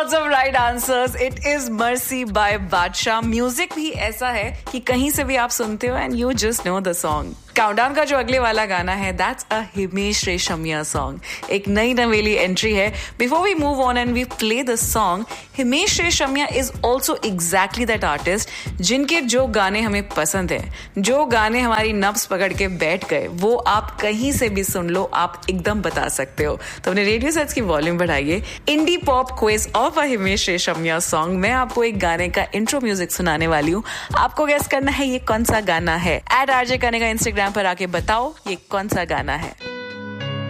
Lots of right answers. It is Mercy by Badshah. Music भी ऐसा है कि कहीं से भी आप सुनते हो and you just know the song. Countdown का जो अगले वाला गाना है that's a Himesh Reshammiya song. एक नई नवेली एंट्री है. Before we move on and we play the song, Himesh Reshammiya is also exactly that artist जिनके जो गाने हमें पसंद है, जो गाने हमारी नब्ज पकड़ के बैठ गए, वो आप कहीं से भी सुन लो, आप एकदम बता सकते हो. तो अपने रेडियो सेट्स की वॉल्यूम बढ़ाइए. Indie pop quiz of a Himesh Reshammiya song. मैं आपको एक गाने का इंट्रो म्यूजिक सुनाने वाली हूँ. आपको गेस करना है ये कौन सा गाना है. @RJ करने का इंस्टाग्राम पर आके बताओ ये कौन सा गाना है.